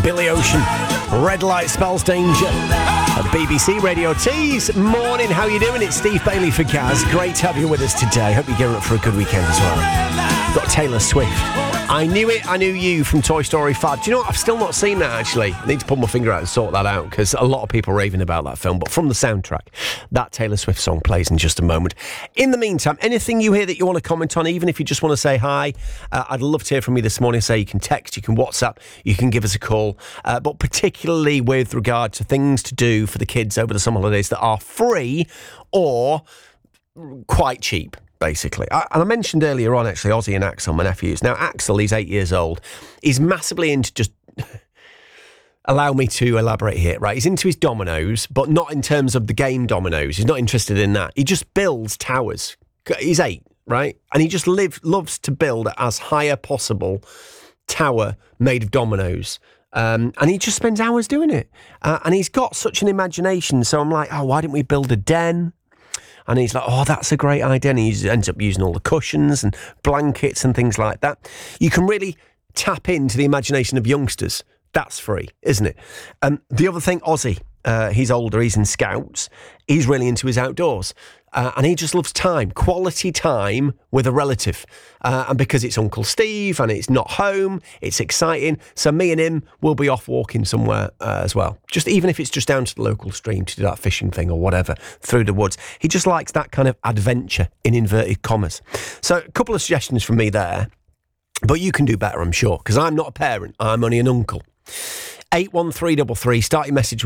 Billy Ocean. Red light spells danger. At BBC Radio T's morning, how you doing? It's Steve Bailey for Gaz. Great to have you with us today. Hope you're gearing up for a good weekend as well. Got Taylor Swift. I Knew It, I Knew You from Toy Story 5. Do you know what? I've still not seen that, actually. I need to pull my finger out and sort that out, because a lot of people are raving about that film. But from the soundtrack, that Taylor Swift song plays in just a moment. In the meantime, anything you hear that you want to comment on, even if you just want to say hi, I'd love to hear from you this morning. So you can text, you can WhatsApp, you can give us a call. But particularly with regard to things to do for the kids over the summer holidays that are free or quite cheap. Basically. And I mentioned earlier on, actually, Ozzy and Axel, my nephews. Now, Axel, he's 8 years old. He's massively into just... Allow me to elaborate here, right? He's into his dominoes, but not in terms of the game dominoes. He's not interested in that. He just builds towers. He's 8, right? And he just loves to build as high a possible tower made of dominoes. And he just spends hours doing it. And he's got such an imagination. So I'm like, why didn't we build a den? And he's like, that's a great idea. And he ends up using all the cushions and blankets and things like that. You can really tap into the imagination of youngsters. That's free, isn't it? The other thing, Ozzy, he's older, he's in Scouts. He's really into his outdoors. And he just loves time, quality time with a relative. And because it's Uncle Steve and it's not home, it's exciting. So me and him will be off walking somewhere as well. Just even if it's just down to the local stream to do that fishing thing or whatever, through the woods. He just likes that kind of adventure in inverted commas. So a couple of suggestions from me there. But you can do better, I'm sure, because I'm not a parent. I'm only an uncle. 81333, start your message with